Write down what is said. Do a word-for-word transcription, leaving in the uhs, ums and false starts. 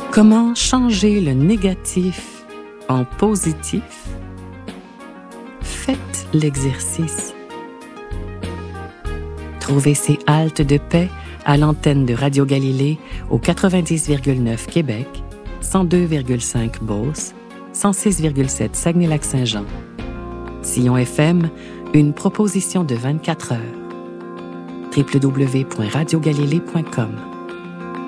Comment changer le négatif en positif? Faites l'exercice. Trouvez ces haltes de paix à l'antenne de Radio Galilée au quatre-vingt-dix virgule neuf Québec, cent deux virgule cinq Beauce, cent six virgule sept Saguenay-Lac-Saint-Jean. Sillon F M, une proposition de vingt-quatre heures. w w w point radio galilée point com